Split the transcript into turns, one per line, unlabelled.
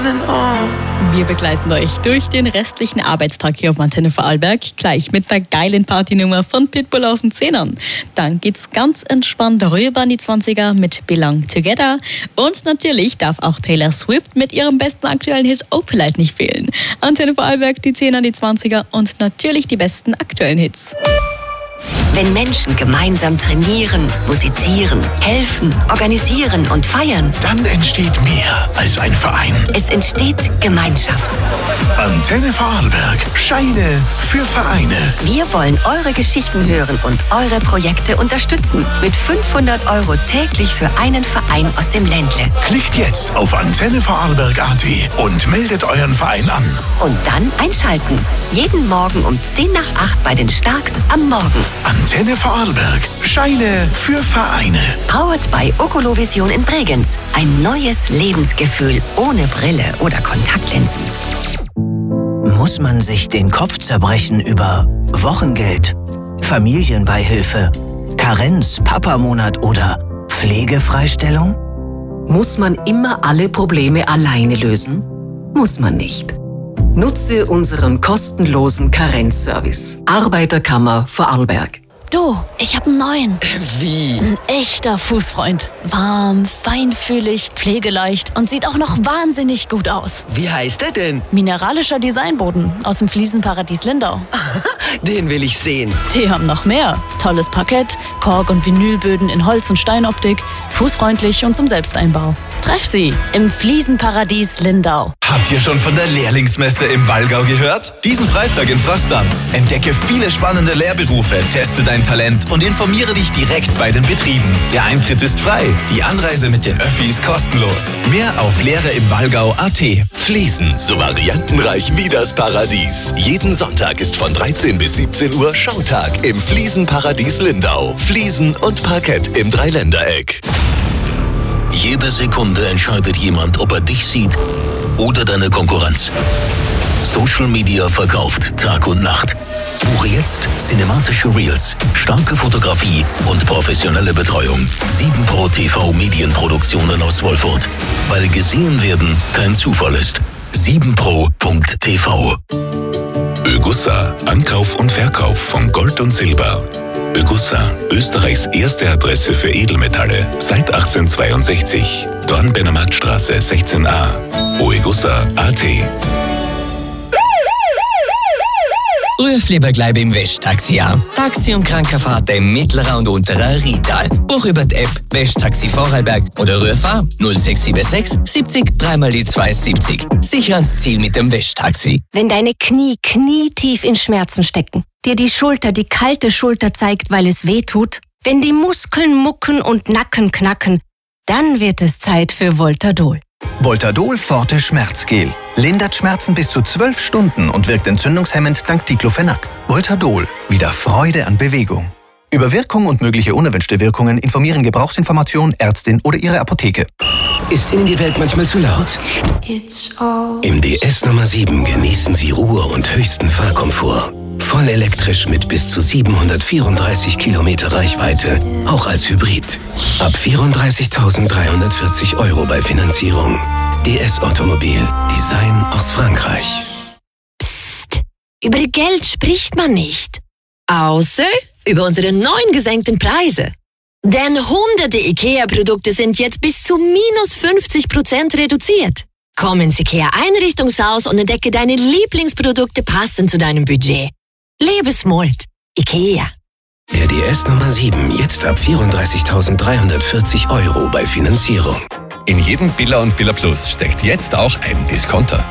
shining on.
Wir begleiten euch durch den restlichen Arbeitstag hier auf Antenne Vorarlberg, gleich mit einer geilen Partynummer von Pitbull aus den 10ern. Dann geht's ganz entspannt rüber in die 20er mit Belong Together. Und natürlich darf auch Taylor Swift mit ihrem besten aktuellen Hit Opalite nicht fehlen. Antenne Vorarlberg, die 10er, die 20er und natürlich die besten aktuellen Hits.
Wenn Menschen gemeinsam trainieren, musizieren, helfen, organisieren und feiern,
Dann entsteht mehr als ein Verein.
es entsteht Gemeinschaft.
Antenne Vorarlberg. Scheine für Vereine.
Wir wollen eure Geschichten hören und eure Projekte unterstützen. Mit 500 € täglich für einen Verein aus dem Ländle.
Klickt jetzt auf antennevorarlberg.at und meldet euren Verein an.
Und dann einschalten. Jeden Morgen um 7:50 bei den Starks am Morgen.
Antenne Vorarlberg. Scheine für Vereine.
Powered by Okolovision in Bregenz. Ein neues Lebensgefühl ohne Brille oder Kontaktlinsen.
Muss man sich den Kopf zerbrechen über Wochengeld, Familienbeihilfe, Karenz, Papamonat oder Pflegefreistellung?
Muss man immer alle Probleme alleine lösen? Muss man nicht. Nutze unseren kostenlosen Karenzservice. Arbeiterkammer Vorarlberg.
Du, ich hab einen neuen.
Wie?
Ein echter Fußfreund. Warm, feinfühlig, pflegeleicht und sieht auch noch wahnsinnig gut aus.
Wie heißt er denn?
Mineralischer Designboden aus dem Fliesenparadies Lindau.
Den will ich sehen.
Die haben noch mehr. Tolles Parkett, Kork- und Vinylböden in Holz- und Steinoptik, fußfreundlich und zum Selbsteinbau. Treff sie im Fliesenparadies Lindau.
Habt ihr schon von der Lehrlingsmesse im Wallgau gehört? Diesen Freitag in Frastanz. Entdecke viele spannende Lehrberufe, teste dein Talent und informiere dich direkt bei den Betrieben. Der Eintritt ist frei, die Anreise mit den Öffis kostenlos. Mehr auf lehreimwallgau.at.
Fliesen, so variantenreich wie das Paradies. Jeden Sonntag ist von 13 bis 17 Uhr Schautag im Fliesenparadies Lindau. Fliesen und Parkett im Dreiländereck. Jede Sekunde entscheidet jemand, ob er dich sieht oder deine Konkurrenz. Social Media verkauft Tag und Nacht. Buche jetzt cinematische Reels, starke Fotografie und professionelle Betreuung. 7Pro TV Medienproduktionen aus Wolfurt. Weil gesehen werden kein Zufall ist. 7pro.tv. Ögussa, Ankauf und Verkauf von Gold und Silber. Ögussa, Österreichs erste Adresse für Edelmetalle seit 1862. Dornberner-Marktstraße 16a. oegussa.at.
Ruf lieber gleich beim Westtaxi an. Taxi- und Krankenfahrten im mittleren und unteren Rital. Buch über die App Westtaxi Vorarlberg oder ruf an 0676 70 3 die 270. Sicher ans Ziel mit dem Westtaxi.
Wenn deine Knie knietief in Schmerzen stecken, dir die Schulter die kalte Schulter zeigt, weil es weh tut, wenn die Muskeln mucken und Nacken knacken, dann wird es Zeit für Voltadol.
Voltadol Forte Schmerzgel. Lindert Schmerzen bis zu 12 Stunden und wirkt entzündungshemmend dank Diclofenac. Voltadol. Wieder Freude an Bewegung. Über Wirkung und mögliche unerwünschte Wirkungen informieren Gebrauchsinformation, Ärztin oder Ihre Apotheke.
Ist Ihnen die Welt manchmal zu laut? Im DS Nummer 7 genießen Sie Ruhe und höchsten Fahrkomfort. Voll elektrisch mit bis zu 734 Kilometer Reichweite, auch als Hybrid. Ab 34.340 € bei Finanzierung. DS Automobil. Design aus Frankreich.
Psst. Über Geld spricht man nicht. Außer über unsere neuen gesenkten Preise. Denn hunderte IKEA-Produkte sind jetzt bis zu minus 50% reduziert. Komm ins IKEA-Einrichtungshaus und entdecke deine Lieblingsprodukte passend zu deinem Budget. Lebe smart. IKEA.
Der DS Nummer 7 jetzt ab 34.340 € bei Finanzierung.
In jedem Billa und Billa Plus steckt jetzt auch ein Discounter.